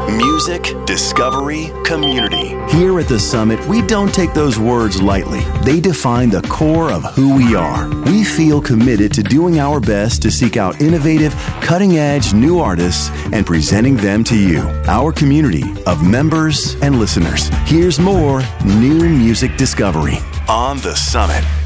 Music, discovery, community. Here at the Summit, we don't take those words lightly. They define the core of who we are. We feel committed to doing our best to seek out innovative, cutting-edge new artists and presenting them to you, our community of members and listeners. Here's more new music discovery On the Summit.